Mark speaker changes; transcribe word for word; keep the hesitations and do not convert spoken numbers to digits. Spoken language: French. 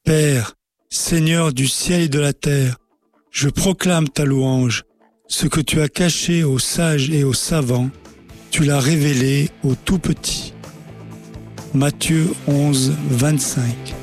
Speaker 1: Père, Seigneur du ciel et de la terre, je proclame ta louange. Ce que tu as caché aux sages et aux savants, tu l'as révélé aux tout petits. Matthieu onze, vingt-cinq.